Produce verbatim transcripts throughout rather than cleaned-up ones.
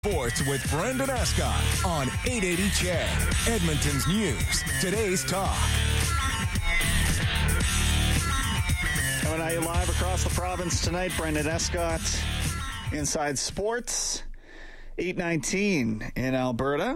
Sports with Brendan Escott on eight eighty C H E D, Edmonton's News, today's talk. Coming at you live across the province tonight, Brendan Escott, Inside Sports, eight nineteen in Alberta.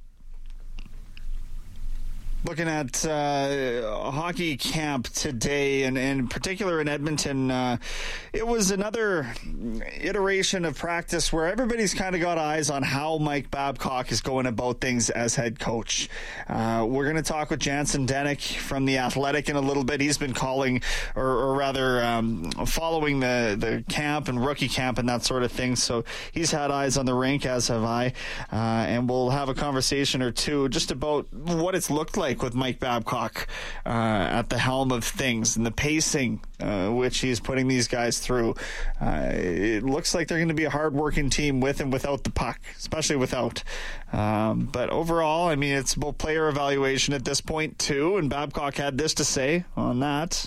Looking at uh, a hockey camp today, and, and in particular in Edmonton, uh, it was another iteration of practice where everybody's kind of got eyes on how Mike Babcock is going about things as head coach. Uh, we're going to talk with Jansen Denik from The Athletic in a little bit. He's been calling, or, or rather um, following the, the camp and rookie camp and that sort of thing, so he's had eyes on the rink, as have I, uh, and we'll have a conversation or two just about what it's looked like with Mike Babcock uh, at the helm of things and the pacing uh, which he's putting these guys through. Uh, it looks like they're going to be a hard-working team with and without the puck, especially without. Um, but overall, I mean, it's about player evaluation at this point too, and Babcock had this to say on that.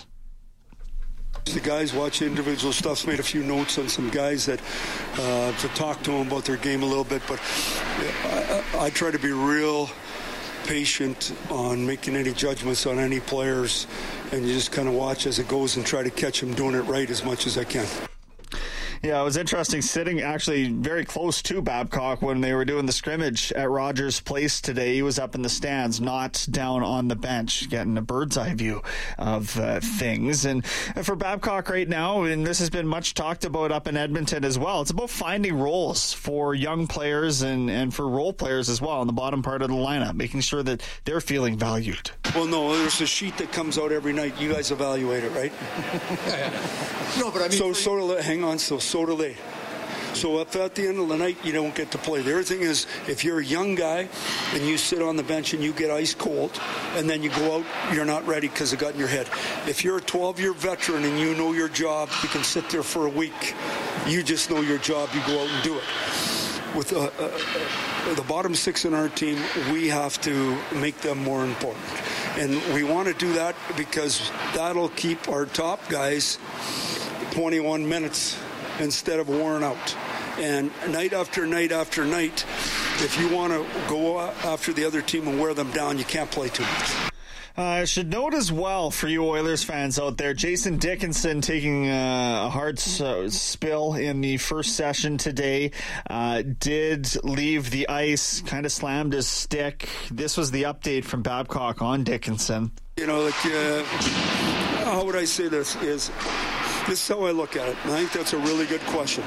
The guys watch individual stuff, made a few notes on some guys that uh, to talk to them about their game a little bit, but I, I, I try to be real patient on making any judgments on any players, and you just kind of watch as it goes and try to catch them doing it right as much as I can. Yeah, it was interesting sitting actually very close to Babcock when they were doing the scrimmage at Rogers Place today. He was up in the stands, not down on the bench, getting a bird's eye view of uh, things. And for Babcock right now, and this has been much talked about up in Edmonton as well, it's about finding roles for young players and, and for role players as well in the bottom part of the lineup, making sure that they're feeling valued. Well, no, there's a sheet that comes out every night. You guys evaluate it, right? yeah, yeah. No, but I mean... So, so do they, hang on, so, so do they. So if at the end of the night you don't get to play, the other thing is if you're a young guy and you sit on the bench and you get ice cold and then you go out, you're not ready because it got in your head. If you're a twelve-year veteran and you know your job, you can sit there for a week. You just know your job, you go out and do it. With uh, uh, the bottom six in our team, we have to make them more important. And we want to do that because that'll keep our top guys twenty-one minutes instead of worn out. And night after night after night, if you want to go after the other team and wear them down, you can't play too much. Uh, I should note as well for you Oilers fans out there, Jason Dickinson taking uh, a hard uh, spill in the first session today, uh, did leave the ice, kind of slammed his stick. This was the update from Babcock on Dickinson. You know, like, uh, how would I say this is, this is how I look at it, and I think that's a really good question,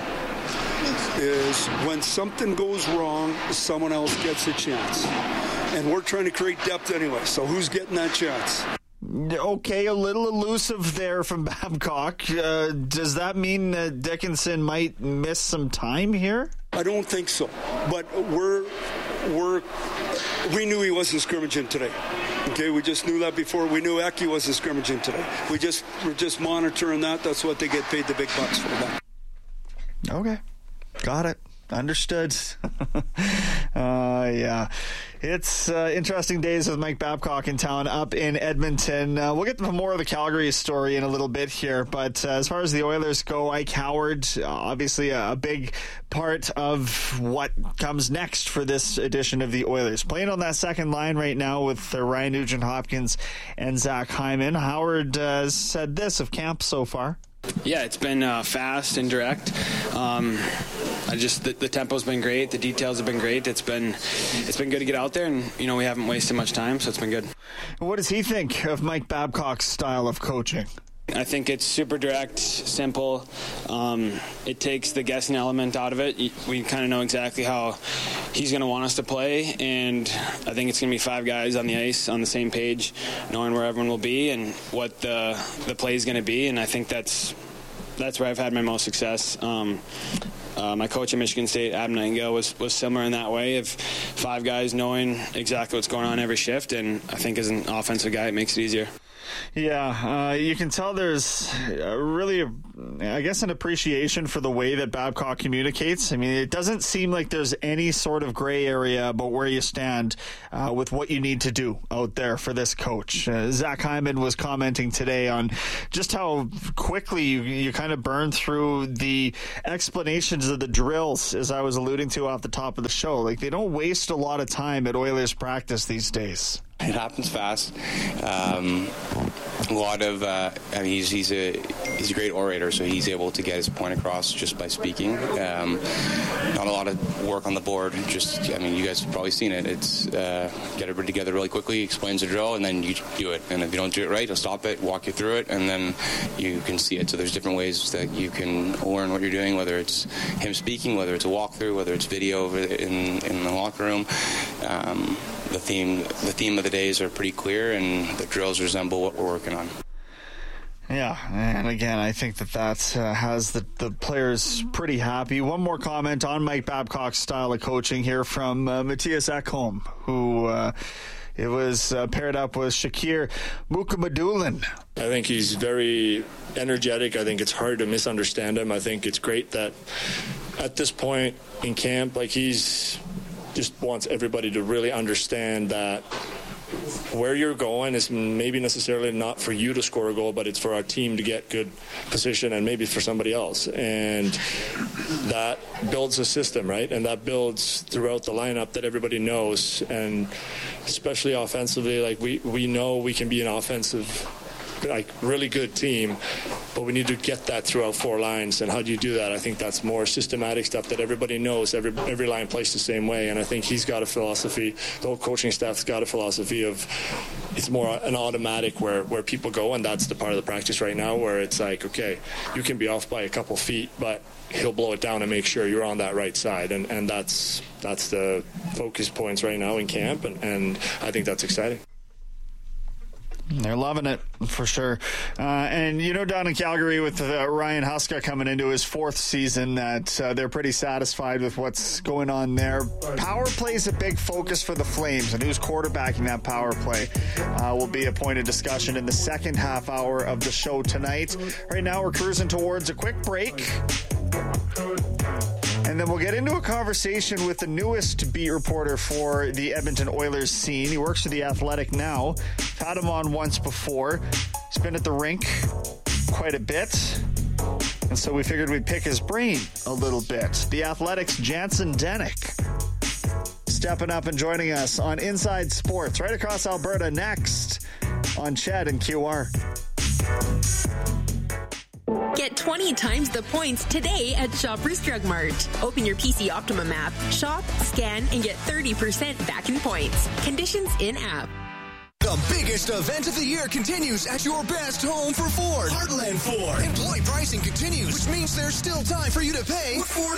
is when something goes wrong, someone else gets a chance. And we're trying to create depth anyway, so who's getting that chance? Okay, a little elusive there from Babcock. Uh, does that mean that Dickinson might miss some time here? I don't think so, but we're we're we knew he wasn't scrimmaging today. Okay, we just knew that before. We knew Eki wasn't scrimmaging today. We just we're just monitoring that. That's what they get paid the big bucks for. That. Okay, got it. Understood. uh, yeah. It's uh, interesting days with Mike Babcock in town up in Edmonton. Uh, we'll get to more of the Calgary story in a little bit here, but uh, as far as the Oilers go, Ike Howard, uh, obviously a, a big part of what comes next for this edition of the Oilers. Playing on that second line right now with uh, Ryan Nugent-Hopkins and Zach Hyman. Howard uh, said this of camp so far. Yeah, it's been uh, fast and direct. Um, I just the, the tempo's been great. The details have been great. It's been it's been good to get out there, and you know we haven't wasted much time, so it's been good. What does he think of Mike Babcock's style of coaching? I think it's super direct, simple. Um, it takes the guessing element out of it. We kind of know exactly how he's going to want us to play, and I think it's going to be five guys on the ice on the same page, knowing where everyone will be and what the the play is going to be. And I think that's that's where I've had my most success. Um, uh, my coach at Michigan State, Adam Nightingale, was was similar in that way of five guys knowing exactly what's going on every shift. And I think as an offensive guy, it makes it easier. Yeah, uh, you can tell there's uh, really, a, I guess, an appreciation for the way that Babcock communicates. I mean, it doesn't seem like there's any sort of gray area about where you stand uh, with what you need to do out there for this coach. Uh, Zach Hyman was commenting today on just how quickly you, you kind of burn through the explanations of the drills, as I was alluding to off the top of the show. Like, they don't waste a lot of time at Oilers practice these days. It happens fast. Um, a lot of, uh, I mean, he's he's a he's a great orator, so he's able to get his point across just by speaking. Um, not a lot of work on the board. Just, I mean, you guys have probably seen it. It's uh, get everybody together really quickly, explains the drill, and then you do it. And if you don't do it right, he'll stop it, walk you through it, and then you can see it. So there's different ways that you can learn what you're doing, whether it's him speaking, whether it's a walkthrough, whether it's video in in the locker room. Um, the theme the theme of the days are pretty clear, and the drills resemble what we're working on. Yeah, and again, I think that that uh, has the, the players pretty happy. One more comment on Mike Babcock's style of coaching here from uh, Matthias Ekholm, who uh, it was uh, paired up with Shakir Mukhamadullin. I think he's very energetic. I think it's hard to misunderstand him. I think it's great that at this point in camp, like, he's just wants everybody to really understand that where you're going is maybe necessarily not for you to score a goal, but it's for our team to get good position and maybe for somebody else. And that builds a system, right? And that builds throughout the lineup that everybody knows. And especially offensively, like, we, we know we can be an offensive, like, really good team, but we need to get that throughout four lines. And how do you do that? I think that's more systematic stuff that everybody knows. Every every line plays the same way, and I think he's got a philosophy. The whole coaching staff's got a philosophy of it's more an automatic where, where people go, and that's the part of the practice right now where it's like, okay, you can be off by a couple feet, but he'll blow it down and make sure you're on that right side, and, and that's that's the focus points right now in camp, and, and I think that's exciting. They're loving it, for sure. Uh, and, you know, down in Calgary with uh, Ryan Huska coming into his fourth season, that uh, they're pretty satisfied with what's going on there. Power play is a big focus for the Flames, and who's quarterbacking that power play uh, will be a point of discussion in the second half hour of the show tonight. Right now, we're cruising towards a quick break. And then we'll get into a conversation with the newest beat reporter for the Edmonton Oilers scene. He works for The Athletic now. I've had him on once before. He's been at the rink quite a bit. And so we figured we'd pick his brain a little bit. The Athletic's Jansen Denik stepping up and joining us on Inside Sports right across Alberta next on Ched and Q R. Get twenty times the points today at Shoppers Drug Mart. Open your P C Optimum app, shop, scan, and get thirty percent back in points. Conditions in-app. The biggest event of the year continues at your best home for Ford. Heartland Ford. Employee pricing continues, which means there's still time for you to pay with Ford